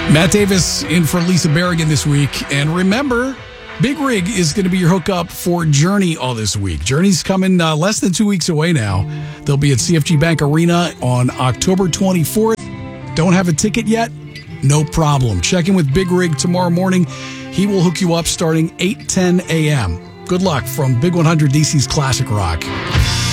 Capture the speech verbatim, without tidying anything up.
Matt Davis in for Lisa Berrigan this week. And remember, Big Rig is going to be your hookup for Journey all this week. Journey's coming uh, less than two weeks away now. They'll be at C F G Bank Arena on October twenty-fourth. Don't have a ticket yet? No problem. Check in with Big Rig tomorrow morning. He will hook you up starting eight ten a.m. Good luck from Big one hundred D C's Classic Rock.